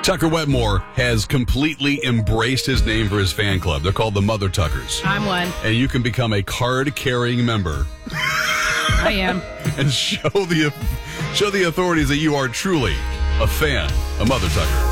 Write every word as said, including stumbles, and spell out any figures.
Tucker Wetmore has completely embraced his name for his fan club. They're called the Mother Tuckers. I'm one. And you can become a card-carrying member. I am. And show the show the authorities that you are truly a fan of Mother Tucker.